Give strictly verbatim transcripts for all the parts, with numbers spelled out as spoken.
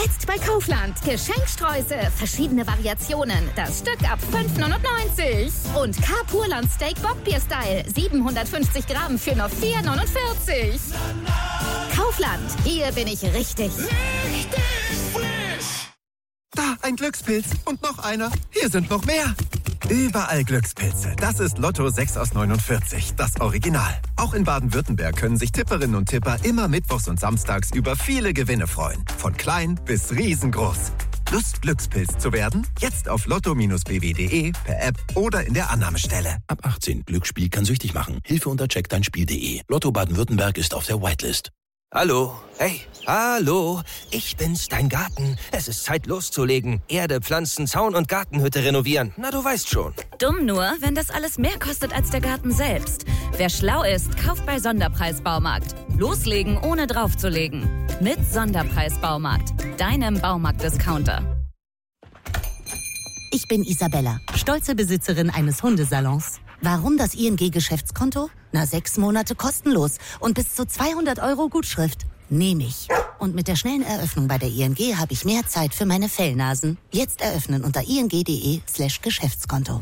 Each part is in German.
Jetzt bei Kaufland. Geschenksträuße, verschiedene Variationen. Das Stück ab fünf neunundneunzig. Und K-Purland Steak Bockbier-Style. siebenhundertfünfzig Gramm für nur vier neunundvierzig. Kaufland. Hier bin ich richtig. Richtig frisch. Da, ein Glückspilz. Und noch einer. Hier sind noch mehr. Überall Glückspilze. Das ist Lotto sechs aus neunundvierzig, das Original. Auch in Baden-Württemberg können sich Tipperinnen und Tipper immer mittwochs und samstags über viele Gewinne freuen. Von klein bis riesengroß. Lust, Glückspilz zu werden? Jetzt auf lotto b w punkt de, per App oder in der Annahmestelle. Ab achtzehn. Glücksspiel kann süchtig machen. Hilfe unter check dein Spiel punkt de. Lotto Baden-Württemberg ist auf der Whitelist. Hallo, hey, hallo, ich bin's, dein Garten. Es ist Zeit loszulegen. Erde, Pflanzen, Zaun und Gartenhütte renovieren. Na, du weißt schon. Dumm nur, wenn das alles mehr kostet als der Garten selbst. Wer schlau ist, kauft bei Sonderpreis-Baumarkt. Loslegen, ohne draufzulegen. Mit Sonderpreis-Baumarkt, deinem Baumarkt-Discounter. Ich bin Isabella, stolze Besitzerin eines Hundesalons. Warum das I N G-Geschäftskonto? Na, sechs Monate kostenlos und bis zu zweihundert Euro Gutschrift. Nehme ich. Und mit der schnellen Eröffnung bei der I N G habe ich mehr Zeit für meine Fellnasen. Jetzt eröffnen unter ing.de slash Geschäftskonto.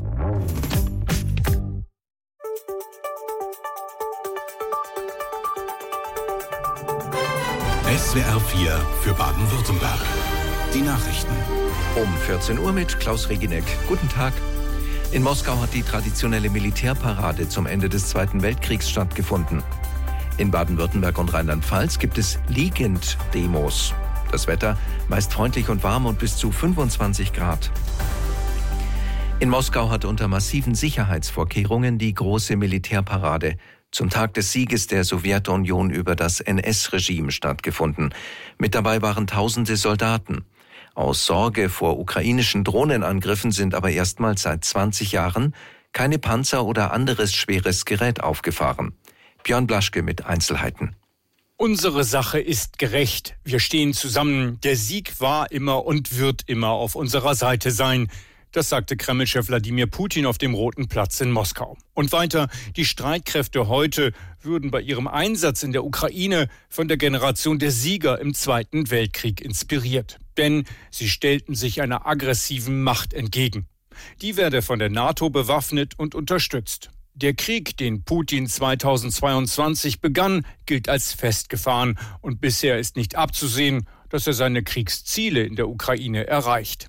S W R vier für Baden-Württemberg. Die Nachrichten. Um vierzehn Uhr mit Klaus Regineck. Guten Tag. In Moskau hat die traditionelle Militärparade zum Ende des Zweiten Weltkriegs stattgefunden. In Baden-Württemberg und Rheinland-Pfalz gibt es Liegend-Demos. Das Wetter meist freundlich und warm und bis zu fünfundzwanzig Grad. In Moskau hat unter massiven Sicherheitsvorkehrungen die große Militärparade zum Tag des Sieges der Sowjetunion über das N S-Regime stattgefunden. Mit dabei waren tausende Soldaten. Aus Sorge vor ukrainischen Drohnenangriffen sind aber erstmals seit zwanzig Jahren keine Panzer oder anderes schweres Gerät aufgefahren. Björn Blaschke mit Einzelheiten. Unsere Sache ist gerecht. Wir stehen zusammen. Der Sieg war immer und wird immer auf unserer Seite sein. Das sagte Kreml-Chef Wladimir Putin auf dem Roten Platz in Moskau. Und weiter, die Streitkräfte heute würden bei ihrem Einsatz in der Ukraine von der Generation der Sieger im Zweiten Weltkrieg inspiriert. Denn sie stellten sich einer aggressiven Macht entgegen. Die werde von der NATO bewaffnet und unterstützt. Der Krieg, den Putin zweitausendzweiundzwanzig begann, gilt als festgefahren. Und bisher ist nicht abzusehen, dass er seine Kriegsziele in der Ukraine erreicht.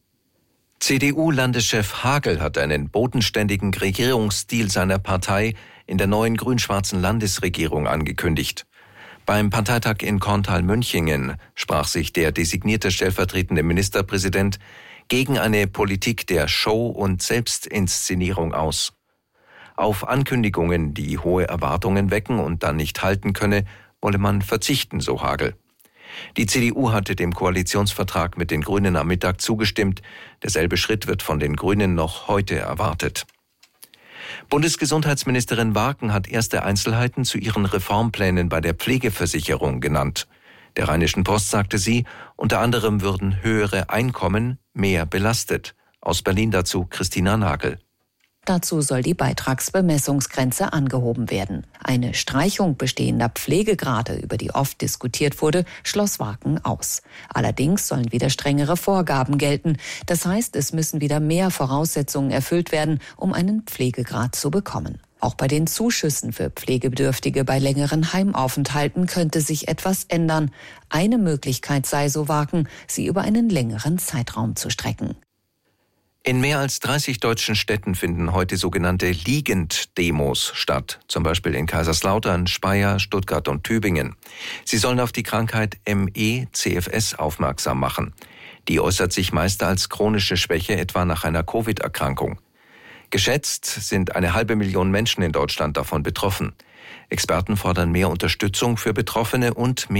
C D U-Landeschef Hagel hat einen bodenständigen Regierungsstil seiner Partei in der neuen grün-schwarzen Landesregierung angekündigt. Beim Parteitag in Korntal-Münchingen sprach sich der designierte stellvertretende Ministerpräsident gegen eine Politik der Show und Selbstinszenierung aus. Auf Ankündigungen, die hohe Erwartungen wecken und dann nicht halten könne, wolle man verzichten, so Hagel. Die C D U hatte dem Koalitionsvertrag mit den Grünen am Mittag zugestimmt. Derselbe Schritt wird von den Grünen noch heute erwartet. Bundesgesundheitsministerin Warken hat erste Einzelheiten zu ihren Reformplänen bei der Pflegeversicherung genannt. Der Rheinischen Post sagte sie, unter anderem würden höhere Einkommen mehr belastet. Aus Berlin dazu Christina Nagel. Dazu soll die Beitragsbemessungsgrenze angehoben werden. Eine Streichung bestehender Pflegegrade, über die oft diskutiert wurde, schloss Warken aus. Allerdings sollen wieder strengere Vorgaben gelten. Das heißt, es müssen wieder mehr Voraussetzungen erfüllt werden, um einen Pflegegrad zu bekommen. Auch bei den Zuschüssen für Pflegebedürftige bei längeren Heimaufenthalten könnte sich etwas ändern. Eine Möglichkeit sei, so Warken, sie über einen längeren Zeitraum zu strecken. In mehr als dreißig deutschen Städten finden heute sogenannte Liegend-Demos statt, zum Beispiel in Kaiserslautern, Speyer, Stuttgart und Tübingen. Sie sollen auf die Krankheit M E C F S aufmerksam machen. Die äußert sich meist als chronische Schwäche, etwa nach einer Covid-Erkrankung. Geschätzt sind eine halbe Million Menschen in Deutschland davon betroffen. Experten fordern mehr Unterstützung für Betroffene und mehr